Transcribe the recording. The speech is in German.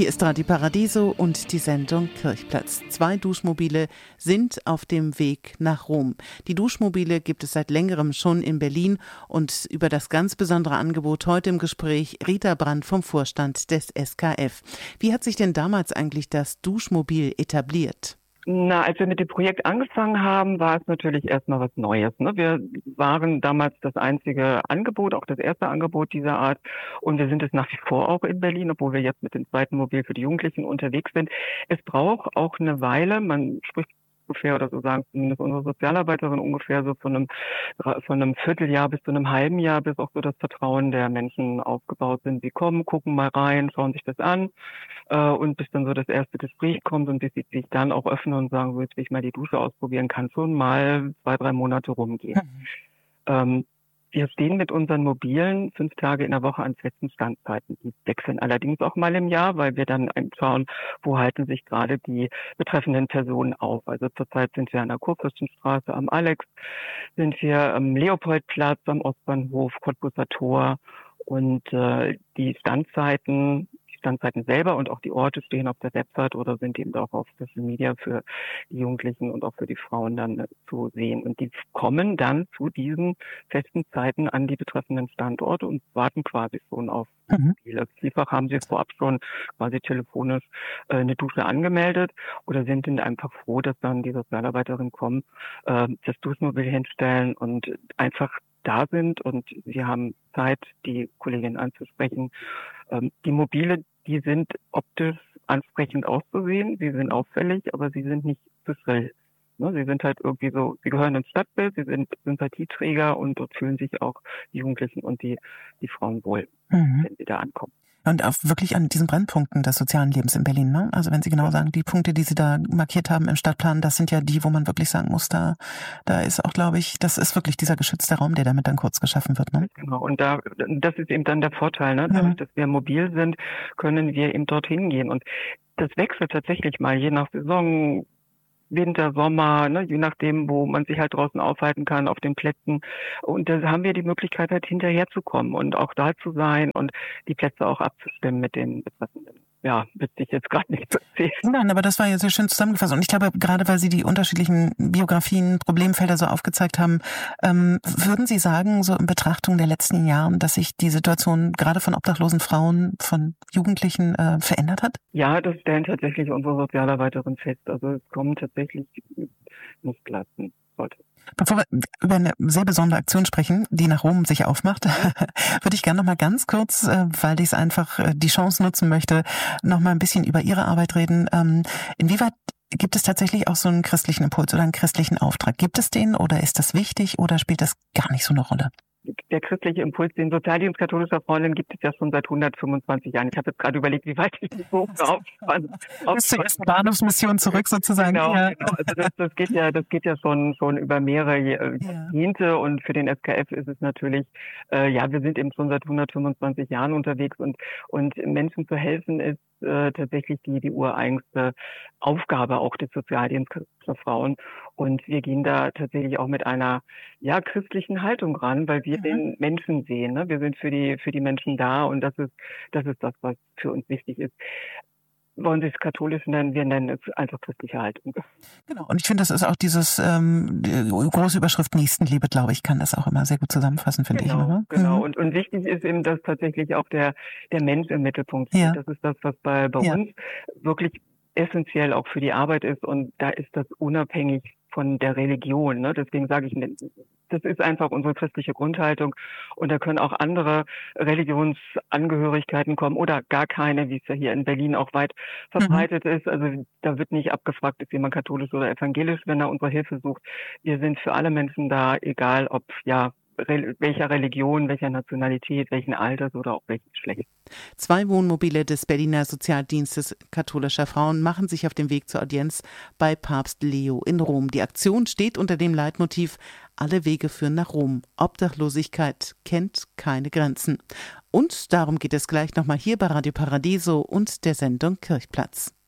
Hier ist Radio Paradiso und die Sendung Kirchplatz. 2 Duschmobile sind auf dem Weg nach Rom. Die Duschmobile gibt es seit längerem schon in Berlin und über das ganz besondere Angebot heute im Gespräch Rita Brandt vom Vorstand des SKF. Wie hat sich denn damals eigentlich das Duschmobil etabliert? Als wir mit dem Projekt angefangen haben, war es natürlich erstmal was Neues. Wir waren damals das einzige Angebot, auch das erste Angebot dieser Art. Und wir sind es nach wie vor auch in Berlin, obwohl wir jetzt mit dem zweiten Mobil für die Jugendlichen unterwegs sind. Es braucht auch eine Weile, man spricht ungefähr, oder so sagen zumindest unsere Sozialarbeiterin, ungefähr so von einem Vierteljahr bis zu einem halben Jahr, bis auch so das Vertrauen der Menschen aufgebaut sind. Sie kommen, gucken mal rein, schauen sich das an, und bis dann so das erste Gespräch kommt und bis sie sich dann auch öffnen und sagen, so jetzt will ich mal die Dusche ausprobieren, kann schon mal 2-3 Monate rumgehen. Wir stehen mit unseren Mobilen 5 Tage in der Woche an festen Standzeiten. Die wechseln allerdings auch mal im Jahr, weil wir dann schauen, wo halten sich gerade die betreffenden Personen auf. Also zurzeit sind wir an der Kurfürstenstraße am Alex, sind wir am Leopoldplatz, am Ostbahnhof, Cottbuser Tor, und die Standzeiten selber und auch die Orte stehen auf der Website oder sind eben auch auf Social Media für die Jugendlichen und auch für die Frauen dann zu sehen. Und die kommen dann zu diesen festen Zeiten an die betreffenden Standorte und warten quasi schon auf Spiele. Vielfach haben sie vorab schon quasi telefonisch eine Dusche angemeldet oder sind dann einfach froh, dass dann die Sozialarbeiterin kommen, das Duschmobil hinstellen und einfach da sind, und wir haben Zeit, die Kollegin anzusprechen. Die Mobile, die sind optisch ansprechend auszusehen, sie sind auffällig, aber sie sind nicht zu schrill. Sie sind halt irgendwie so, sie gehören ins Stadtbild, sie sind Sympathieträger und dort fühlen sich auch die Jugendlichen und die Frauen wohl, wenn sie da ankommen. Und auch wirklich an diesen Brennpunkten des sozialen Lebens in Berlin, ne? Also wenn Sie genau sagen, die Punkte, die Sie da markiert haben im Stadtplan, das sind ja die, wo man wirklich sagen muss, da ist auch, glaube ich, das ist wirklich dieser geschützte Raum, der damit dann kurz geschaffen wird, ne? Genau, und das ist eben dann der Vorteil, ne? Dadurch, dass wir mobil sind, können wir eben dorthin gehen. Und das wechselt tatsächlich mal, je nach Saison, Winter, Sommer, je nachdem, wo man sich halt draußen aufhalten kann, auf den Plätzen. Und da haben wir die Möglichkeit, halt hinterherzukommen und auch da zu sein und die Plätze auch abzustimmen mit den Betreffenden. Ja, wüsste ich jetzt gerade nicht zu erzählen. Nein, aber das war ja sehr schön zusammengefasst. Und ich glaube, gerade weil Sie die unterschiedlichen Biografien, Problemfelder so aufgezeigt haben, würden Sie sagen, so in Betrachtung der letzten Jahre, dass sich die Situation gerade von obdachlosen Frauen, von Jugendlichen verändert hat? Ja, das stellen tatsächlich unsere Sozialarbeiterin fest. Also es kommen tatsächlich nicht Klassen heute. Bevor wir über eine sehr besondere Aktion sprechen, die nach Rom sich aufmacht, würde ich gerne noch mal ganz kurz, weil ich es einfach die Chance nutzen möchte, noch mal ein bisschen über Ihre Arbeit reden. Inwieweit gibt es tatsächlich auch so einen christlichen Impuls oder einen christlichen Auftrag? Gibt es den oder ist das wichtig oder spielt das gar nicht so eine Rolle? Der christliche Impuls, den Sozialdienst katholischer Freundin, gibt es ja schon seit 125 Jahren. Ich habe jetzt gerade überlegt, wie weit ich die Bogen aufspanne. Bis zur ersten Bahnhofsmission zurück sozusagen. Genau. Also das geht ja schon über mehrere Jahrzehnte, und für den SKF ist es natürlich, wir sind eben schon seit 125 Jahren unterwegs, und Menschen zu helfen ist tatsächlich die ureigenste Aufgabe auch des Sozialdienstes für Frauen. Und wir gehen da tatsächlich auch mit einer christlichen Haltung ran, weil wir den Menschen sehen. Ne? Wir sind für die Menschen da, und das ist das, was für uns wichtig ist. Wollen Sie es katholisch nennen, wir nennen es einfach christliche Haltung. Genau, und ich finde, das ist auch dieses die große Überschrift Nächstenliebe, glaube ich, kann das auch immer sehr gut zusammenfassen, finde ich. Ne? Genau. Und wichtig ist eben, dass tatsächlich auch der Mensch im Mittelpunkt steht. Ja. Das ist das, was bei uns wirklich essentiell auch für die Arbeit ist, und da ist das unabhängig von der Religion. Ne? Deswegen sage ich, das ist einfach unsere christliche Grundhaltung, und da können auch andere Religionsangehörigkeiten kommen oder gar keine, wie es ja hier in Berlin auch weit verbreitet ist. Also da wird nicht abgefragt, ist jemand katholisch oder evangelisch, wenn er unsere Hilfe sucht. Wir sind für alle Menschen da, egal ob welcher Religion, welcher Nationalität, welchen Alters oder auch welchen Geschlechts. 2 Wohnmobile des Berliner Sozialdienstes katholischer Frauen machen sich auf den Weg zur Audienz bei Papst Leo in Rom. Die Aktion steht unter dem Leitmotiv Alle Wege führen nach Rom. Obdachlosigkeit kennt keine Grenzen. Und darum geht es gleich nochmal hier bei Radio Paradiso und der Sendung Kirchplatz.